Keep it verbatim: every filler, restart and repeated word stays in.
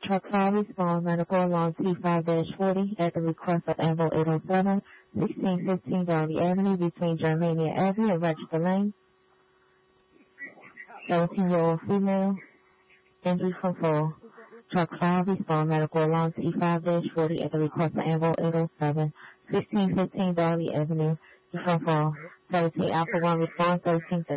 Truck five responds medical alarm T five forty at the request of Ambo eight oh seven, sixteen fifteen Darby Avenue between Germania Avenue and Register Lane. seventeen-year-old female, injury from fall. Truck five responds medical alarm T five forty at the request of Ambo eight oh seven, sixteen fifteen Darby Avenue from fall. seventeen Alpha one responds thirteen